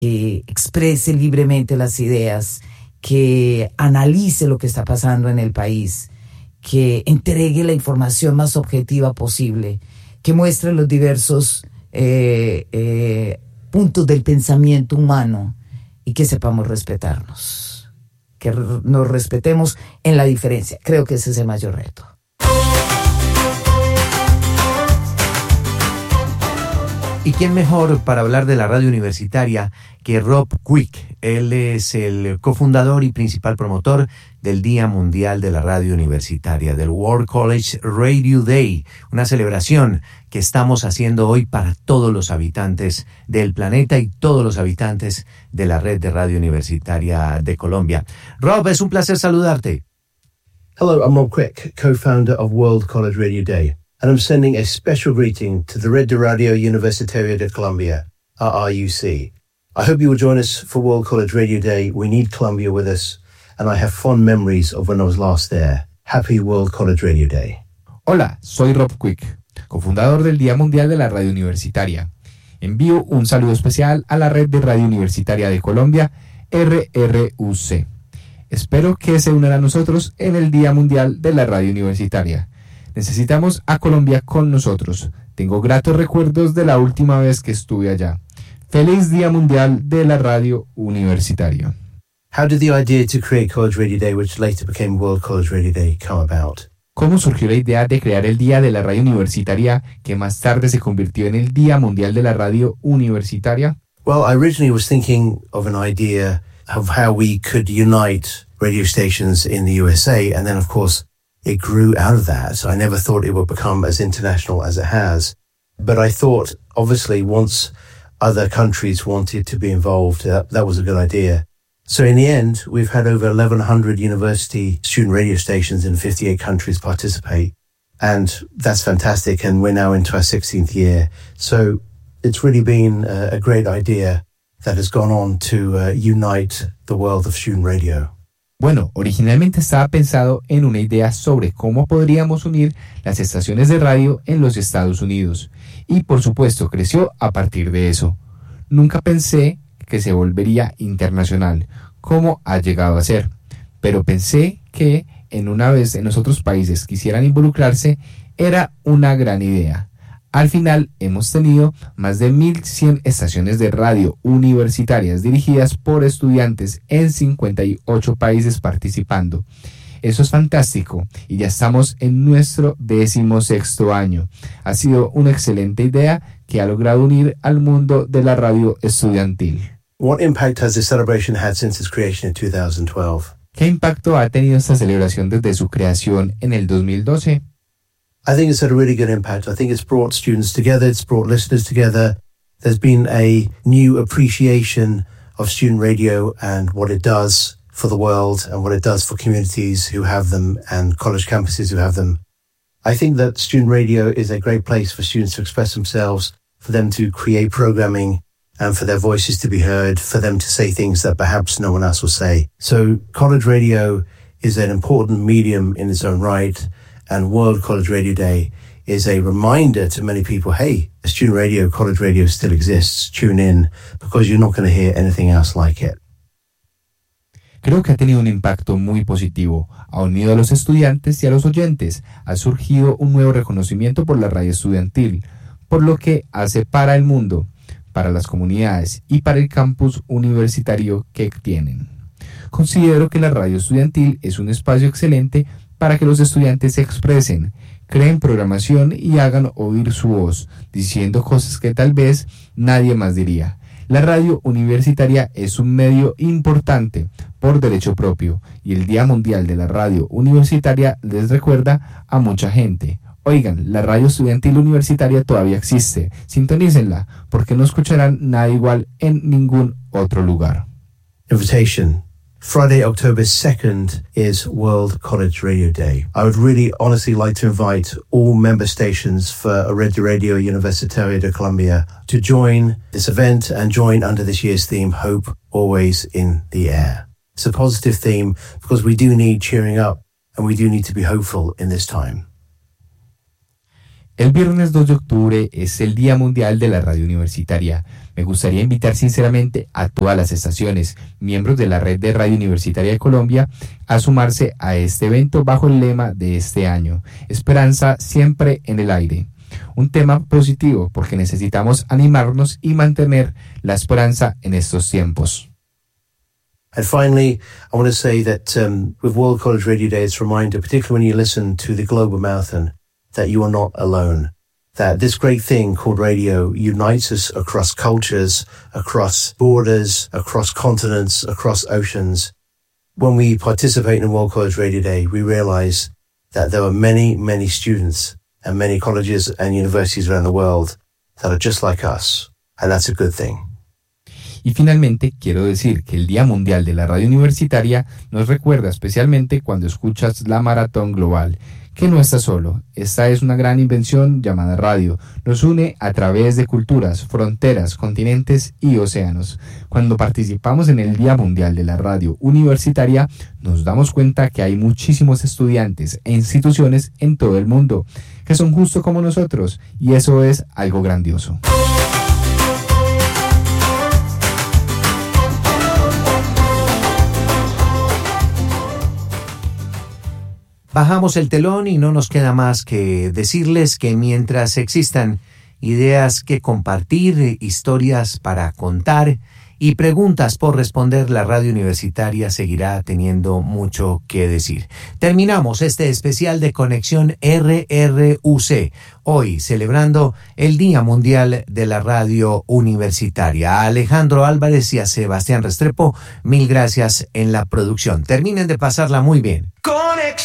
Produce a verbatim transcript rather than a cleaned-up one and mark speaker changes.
Speaker 1: que exprese libremente las ideas, que analice lo que está pasando en el país, que entregue la información más objetiva posible, que muestre los diversos eh, eh, puntos del pensamiento humano y que sepamos respetarnos, que nos respetemos en la diferencia. Creo que ese es el mayor reto.
Speaker 2: ¿Y quién mejor para hablar de la radio universitaria que Rob Quick? Él es el cofundador y principal promotor del Día Mundial de la Radio Universitaria, del World College Radio Day, una celebración que estamos haciendo hoy para todos los habitantes del planeta y todos los habitantes de la red de radio universitaria de Colombia. Rob, es un placer saludarte.
Speaker 3: Hello, I'm Rob Quick, co-founder of World College Radio Day. And I'm sending a special greeting to the Red de Radio Universitaria de Colombia, R R U C. I hope you will join us for World College Radio Day. We need Colombia with us, and I have fond memories of when I was last there. Happy World College Radio Day.
Speaker 4: Hola, soy Rob Quick, cofundador del Día Mundial de la Radio Universitaria. Envío un saludo especial a la Red de Radio Universitaria de Colombia, R R U C. Espero que se unan a nosotros en el Día Mundial de la Radio Universitaria. Necesitamos a Colombia con nosotros. Tengo gratos recuerdos de la última vez que estuve allá. Feliz Día Mundial de la Radio Universitaria.
Speaker 3: How did the idea to create College Radio Day, which later became World College Radio Day, come about?
Speaker 4: ¿Cómo surgió la idea de crear el Día de la Radio Universitaria, que más tarde se convirtió en el Día Mundial de la Radio Universitaria?
Speaker 3: Well, I originally was thinking of an idea of how we could unite radio stations in the U S A, and then of course it grew out of that. I never thought it would become as international as it has. But I thought, obviously, once other countries wanted to be involved, that, that was a good idea. So in the end, we've had over eleven hundred university student radio stations in fifty-eight countries participate. And that's fantastic. And we're now into our sixteenth year. So it's really been a, a great idea that has gone on to uh, unite the world of student radio.
Speaker 4: Bueno, originalmente estaba pensado en una idea sobre cómo podríamos unir las estaciones de radio en los Estados Unidos. Y por supuesto creció a partir de eso. Nunca pensé que se volvería internacional, como ha llegado a ser. Pero pensé que en una vez en los otros países quisieran involucrarse, era una gran idea. Al final hemos tenido más de mil cien estaciones de radio universitarias dirigidas por estudiantes en cincuenta y ocho países participando. Eso es fantástico y ya estamos en nuestro decimosexto año. Ha sido una excelente idea que ha logrado unir al mundo de la radio estudiantil.
Speaker 3: What impact has this celebration had since its creation in two thousand twelve?
Speaker 4: ¿Qué impacto ha tenido esta celebración desde su creación en el dos mil doce?
Speaker 3: I think it's had a really good impact. I think it's brought students together, it's brought listeners together. There's been a new appreciation of student radio and what it does for the world and what it does for communities who have them and college campuses who have them. I think that student radio is a great place for students to express themselves, for them to create programming and for their voices to be heard, for them to say things that perhaps no one else will say. So college radio is an important medium in its own right. And World College Radio Day is a reminder to many people, hey, student radio, college radio still exists. Tune in because you're not going to hear anything else like it.
Speaker 4: Creo que ha tenido un impacto muy positivo. Ha unido a los estudiantes y a los oyentes. Ha surgido un nuevo reconocimiento por la radio estudiantil, por lo que hace para el mundo, para las comunidades y para el campus universitario que tienen. Considero que la radio estudiantil es un espacio excelente para que los estudiantes se expresen, creen programación y hagan oír su voz, diciendo cosas que tal vez nadie más diría. La radio universitaria es un medio importante por derecho propio y el Día Mundial de la Radio Universitaria les recuerda a mucha gente. Oigan, la radio estudiantil universitaria todavía existe, sintonícenla porque no escucharán nada igual en ningún otro lugar.
Speaker 3: Invitation. Friday, October second is World College Radio Day. I would really honestly like to invite all member stations for a Red de Radio Universitaria de Colombia to join this event and join under this year's theme, Hope Always in the Air. It's a positive theme because we do need cheering up and we do need to be hopeful in this time.
Speaker 4: El viernes dos de octubre es el Día Mundial de la Radio Universitaria. Me gustaría invitar sinceramente a todas las estaciones, miembros de la red de Radio Universitaria de Colombia, a sumarse a este evento bajo el lema de este año: Esperanza siempre en el aire. Un tema positivo porque necesitamos animarnos y mantener la esperanza en estos tiempos.
Speaker 3: And finally, I want to say that um, with World College Radio Day, it's a reminder, particularly when you listen to the Global Marathon, that you are not alone. That this great thing called radio unites us across cultures, across borders, across continents, across oceans. When we participate in World College Radio Day, we realize that there are many, many students and many colleges and universities around the world that are just like us. And that's a good thing.
Speaker 4: Y finalmente, quiero decir que el Día Mundial de la Radio Universitaria nos recuerda especialmente cuando escuchas la Maratón Global, que no estás solo. Esta es una gran invención llamada radio. Nos une a través de culturas, fronteras, continentes y océanos. Cuando participamos en el Día Mundial de la Radio Universitaria, nos damos cuenta que hay muchísimos estudiantes e instituciones en todo el mundo que son justo como nosotros, y eso es algo grandioso.
Speaker 2: Bajamos el telón y no nos queda más que decirles que mientras existan ideas que compartir, historias para contar y preguntas por responder, la radio universitaria seguirá teniendo mucho que decir. Terminamos este especial de Conexión R R U C, hoy celebrando el Día Mundial de la Radio Universitaria. A Alejandro Álvarez y a Sebastián Restrepo, mil gracias en la producción. Terminen de pasarla muy bien. ¡Con